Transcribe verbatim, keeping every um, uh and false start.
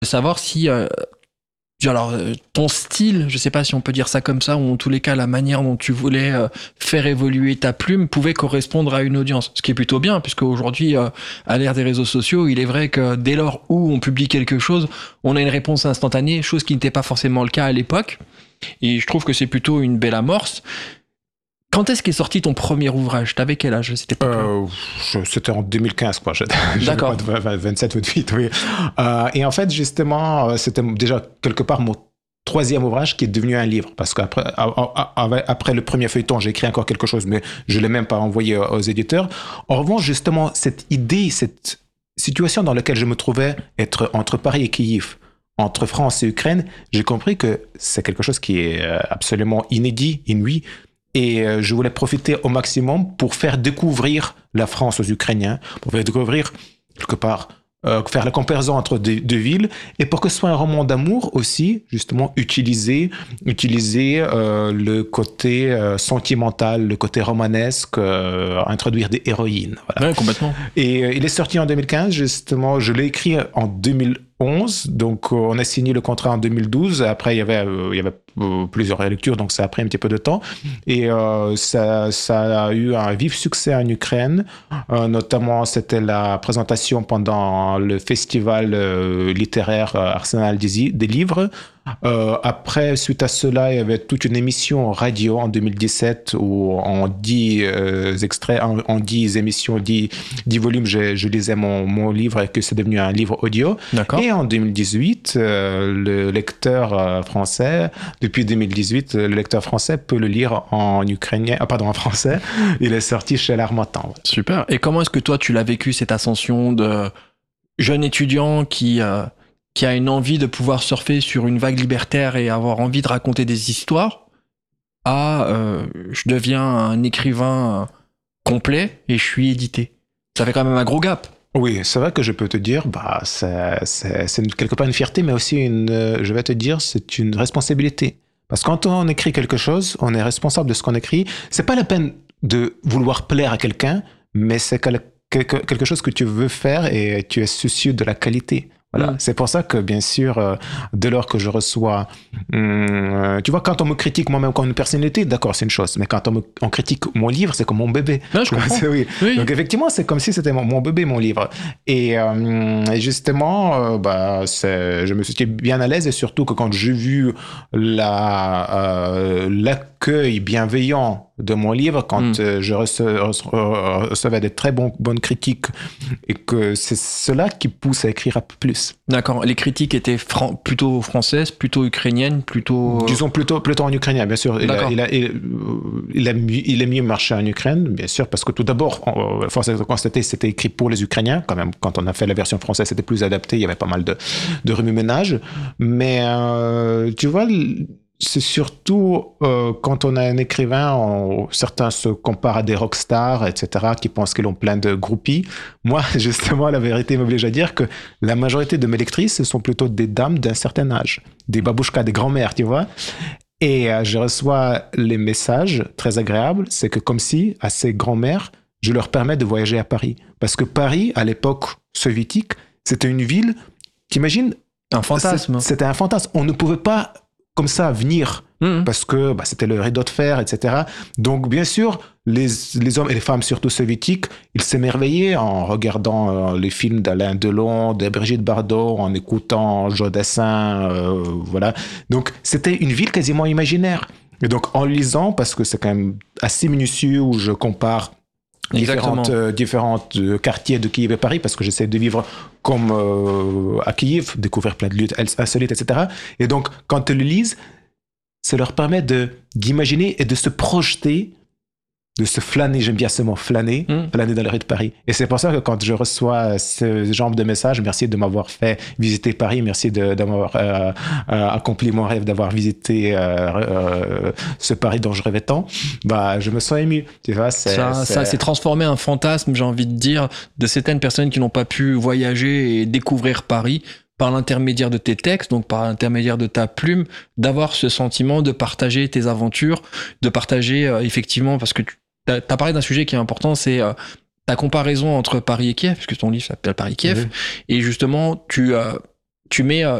savoir si euh, alors euh, ton style, je sais pas si on peut dire ça comme ça, ou en tous les cas la manière dont tu voulais euh, faire évoluer ta plume pouvait correspondre à une audience, ce qui est plutôt bien, puisque aujourd'hui euh, à l'ère des réseaux sociaux, il est vrai que dès lors où on publie quelque chose, on a une réponse instantanée, chose qui n'était pas forcément le cas à l'époque, et je trouve que c'est plutôt une belle amorce. Quand est-ce qu'est sorti ton premier ouvrage? T'avais quel âge? C'était, euh, je, c'était en deux mille quinze, quoi. Je, D'accord. vingt-sept ou vingt-huit, oui. Euh, et en fait, justement, c'était déjà quelque part mon troisième ouvrage qui est devenu un livre. Parce qu'après après le premier feuilleton, j'ai écrit encore quelque chose, mais je ne l'ai même pas envoyé aux éditeurs. En revanche, justement, cette idée, cette situation dans laquelle je me trouvais, être entre Paris et Kiev, entre France et Ukraine, j'ai compris que c'est quelque chose qui est absolument inédit, inouï. Et je voulais profiter au maximum pour faire découvrir la France aux Ukrainiens, pour faire découvrir, quelque part, euh, faire la comparaison entre deux, deux villes, et pour que ce soit un roman d'amour aussi, justement, utiliser, utiliser euh, le côté euh, sentimental, le côté romanesque, euh, introduire des héroïnes. Voilà. Ouais, complètement. Et euh, il est sorti en deux mille quinze, justement, je l'ai écrit en deux mille onze, donc euh, on a signé le contrat en deux mille douze, après il y avait, euh, il y avait euh, plusieurs lectures, donc ça a pris un petit peu de temps, et euh, ça, ça a eu un vif succès en Ukraine, euh, notamment c'était la présentation pendant le festival euh, littéraire euh, Arsenal des, des livres. Euh, après, suite à cela, il y avait toute une émission radio en deux mille dix-sept où en dix euh, extraits, en, en dix émissions, dix, dix volumes, je, je lisais mon, mon livre et que c'est devenu un livre audio. D'accord. Et en deux mille dix-huit, euh, le lecteur euh, français, depuis deux mille dix-huit, le lecteur français peut le lire en ukrainien, ah, pardon, en français. Il est sorti chez l'Harmattan. Super. Et comment est-ce que toi, tu l'as vécu, cette ascension de jeune étudiant qui... Euh... qui a une envie de pouvoir surfer sur une vague libertaire et avoir envie de raconter des histoires, à euh, je deviens un écrivain complet et je suis édité. Ça fait quand même un gros gap. Oui, c'est vrai que je peux te dire, bah, c'est, c'est, c'est quelque part une fierté, mais aussi une, je vais te dire, c'est une responsabilité. Parce que quand on écrit quelque chose, on est responsable de ce qu'on écrit. C'est pas la peine de vouloir plaire à quelqu'un, mais c'est quelque chose que tu veux faire et tu es soucieux de la qualité. Voilà. Mmh. C'est pour ça que, bien sûr, euh, dès lors que je reçois... Hum, tu vois, quand on me critique moi-même comme une personnalité, d'accord, c'est une chose. Mais quand on, me, on critique mon livre, c'est comme mon bébé. Non, je comprends. oui. Oui. Donc, effectivement, c'est comme si c'était mon, mon bébé, mon livre. Et, euh, et justement, euh, bah, c'est, je me suis bien à l'aise. Et surtout que quand j'ai vu la, euh, l'accueil bienveillant de mon livre, quand mmh. euh, je recevais, recevais de très bon, bonnes critiques, et que c'est cela qui pousse à écrire un peu plus. D'accord. Les critiques étaient fran- plutôt françaises, plutôt ukrainiennes, plutôt... Disons plutôt, plutôt en ukrainien, bien sûr. Il a, il, a, il, il, a, il a mieux marché en Ukraine, bien sûr, parce que tout d'abord, il faut constater, c'était écrit pour les Ukrainiens, quand même. Quand on a fait la version française, c'était plus adapté, il y avait pas mal de, de remue-ménage. Mais, euh, tu vois... C'est surtout euh, quand on a un écrivain, on, certains se comparent à des rockstars, et cetera, qui pensent qu'ils ont plein de groupies. Moi, justement, la vérité m'oblige à dire que la majorité de mes lectrices, ce sont plutôt des dames d'un certain âge, des babouchkas, des grands-mères, tu vois. Et euh, je reçois les messages très agréables, c'est que comme si, à ces grands-mères, je leur permets de voyager à Paris. Parce que Paris, à l'époque soviétique, c'était une ville, t'imagines, un fantasme. C'était un fantasme. On ne pouvait pas comme ça venir mmh. parce que bah, c'était le rideau de fer, et cetera. Donc bien sûr, les, les hommes et les femmes, surtout soviétiques, ils s'émerveillaient en regardant euh, les films d'Alain Delon, de Brigitte Bardot, en écoutant Jodassin, euh, voilà. Donc c'était une ville quasiment imaginaire. Et donc en lisant, parce que c'est quand même assez minutieux où je compare différentes, euh, différentes euh, quartiers de Kiev et Paris, parce que j'essaie de vivre comme euh, à Kiev, découvrir plein de lieux insolites, et cetera. Et donc, quand ils le lisent, ça leur permet de, d'imaginer et de se projeter, de se flâner, j'aime bien ce mot, flâner, mmh. flâner dans les rues de Paris. Et c'est pour ça que quand je reçois ce genre de messages, merci de m'avoir fait visiter Paris, merci de, d'avoir euh, euh, accompli mon rêve d'avoir visité euh, euh, ce Paris dont je rêvais tant, bah, je me sens ému. Tu vois, c'est, ça, c'est... ça s'est transformé en fantasme, j'ai envie de dire, de certaines personnes qui n'ont pas pu voyager et découvrir Paris par l'intermédiaire de tes textes, donc par l'intermédiaire de ta plume, d'avoir ce sentiment de partager tes aventures, de partager euh, effectivement, parce que tu as parlé d'un sujet qui est important, c'est euh, ta comparaison entre Paris et Kiev, puisque ton livre s'appelle Paris-Kiev, mmh. et justement, tu, euh, tu mets